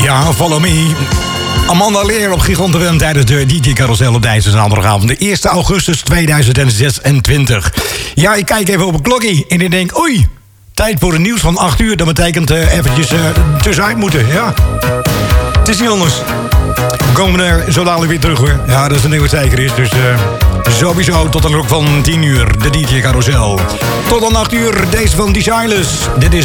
Ja, Follow Me. Amanda Lear op Gigante FM tijdens de DJ Carousel op deze zaterdagavond. De 1 augustus 2026. Ja, ik kijk even op een klokje en ik denk, oei, tijd voor het nieuws van 8 uur. Dat betekent eventjes tussenuit moeten, ja. Het is niet anders. We komen er zo dadelijk weer terug, hoor. Ja, dat is een ding wat zeker is, dus sowieso tot de klok van 10 uur. De DJ Carousel. Tot dan 8 uur, deze van Desireless. Dit is